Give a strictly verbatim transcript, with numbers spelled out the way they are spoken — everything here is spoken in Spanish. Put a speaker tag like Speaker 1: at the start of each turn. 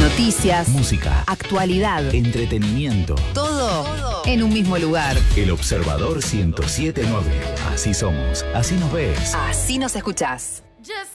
Speaker 1: Noticias,
Speaker 2: música,
Speaker 1: actualidad,
Speaker 2: entretenimiento.
Speaker 1: Todo, todo en un mismo lugar.
Speaker 2: El Observador ciento siete punto nueve. Así somos, así nos ves.
Speaker 1: Así nos escuchás.
Speaker 3: Just